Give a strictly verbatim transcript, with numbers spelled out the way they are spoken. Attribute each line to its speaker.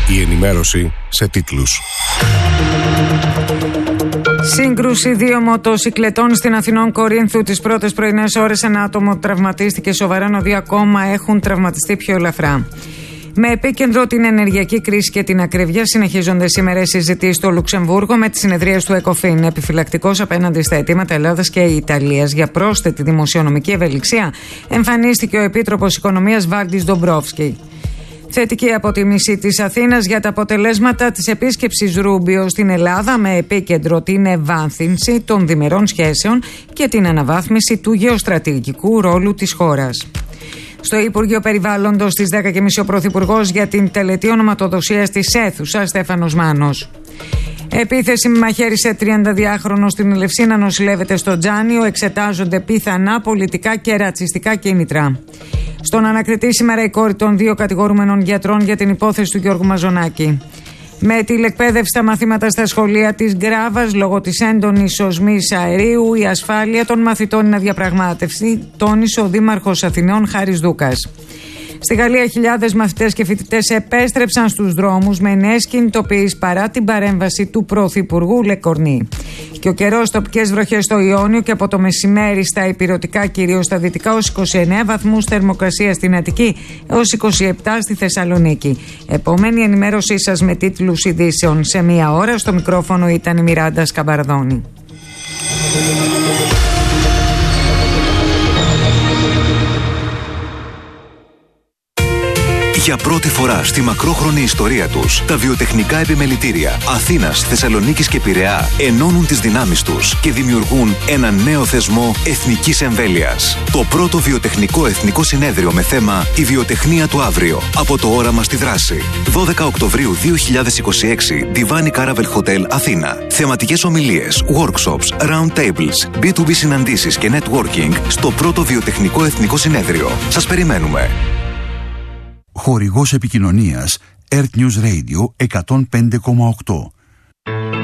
Speaker 1: Η ενημέρωση σε τίτλους.
Speaker 2: Σύγκρουση δύο μοτοσικλετών στην Αθηνών Κορίνθου τις πρώτες πρωινές ώρες. Ένα άτομο τραυματίστηκε σοβαρά, ενώ δύο ακόμα έχουν τραυματιστεί πιο ελαφρά. Με επίκεντρο την ενεργειακή κρίση και την ακρίβεια, συνεχίζονται σήμερα οι συζητήσεις στο Λουξεμβούργο με τις συνεδρίες του ΕΚΟΦΗΝ. Επιφυλακτικός απέναντι στα αιτήματα Ελλάδας και Ιταλίας για πρόσθετη δημοσιονομική ευελιξία, εμφανίστηκε ο Επίτροπος Οικονομίας Βάλντις Ντομπρόφσκι. Θετική αποτίμηση της Αθήνας για τα αποτελέσματα της επίσκεψης Ρούμπιο στην Ελλάδα, με επίκεντρο την ευάνθυνση των διμερών σχέσεων και την αναβάθμιση του γεωστρατηγικού ρόλου της χώρας. Στο Υπουργείο Περιβάλλοντος στις δέκα και μισή ο Πρωθυπουργός για την τελετή ονοματοδοσίας της αίθουσας Στέφανος Μάνος. Επίθεση με μαχαίρι σε τριανταδυάχρονο στην Ελευσίνα νοσηλεύεται στο Τζάνιο. Εξετάζονται πιθανά πολιτικά και ρατσιστικά κίνητρα. Στον ανακριτή σήμερα η κόρη των δύο κατηγορούμενων γιατρών για την υπόθεση του Γιώργου Μαζονάκη. Με τηλεκπαίδευση στα μαθήματα στα σχολεία της Γκράβας λόγω της έντονης οσμής αερίου, η ασφάλεια των μαθητών είναι αδιαπραγμάτευση, τόνισε ο Δήμαρχος Αθηνών Χάρης Δούκας. Στη Γαλλία, χιλιάδες μαθητές και φοιτητές επέστρεψαν στους δρόμους με νέες κινητοποιήσεις παρά την παρέμβαση του Πρωθυπουργού Λεκορνή. Και ο καιρός, τοπικές βροχές στο Ιόνιο και από το μεσημέρι στα ηπειρωτικά, κυρίως στα δυτικά, ως είκοσι εννέα βαθμούς θερμοκρασία στην Αττική έως είκοσι επτά στη Θεσσαλονίκη. Επόμενη ενημέρωσή σας με τίτλους ειδήσεων σε μία ώρα. Στο μικρόφωνο ήταν η Μιράντα Σκαμπαρδόνη.
Speaker 3: Για πρώτη φορά στη μακρόχρονη ιστορία τους, τα βιοτεχνικά επιμελητήρια Αθήνας, Θεσσαλονίκης και Πειραιά ενώνουν τις δυνάμεις τους και δημιουργούν ένα νέο θεσμό εθνικής εμβέλειας. Το πρώτο βιοτεχνικό εθνικό συνέδριο με θέμα «Η βιοτεχνία του αύριο». Από το όραμα στη δράση. δώδεκα Οκτωβρίου δύο χιλιάδες είκοσι έξι, Divan Caravel Hotel Αθήνα. Θεματικές ομιλίες, workshops, round tables, μπι τού μπι συναντήσεις και networking στο πρώτο βιοτεχνικό εθνικό συνέδριο. Σας περιμένουμε.
Speaker 4: Χορηγός επικοινωνίας Earth News Radio εκατόν πέντε κόμμα οκτώ.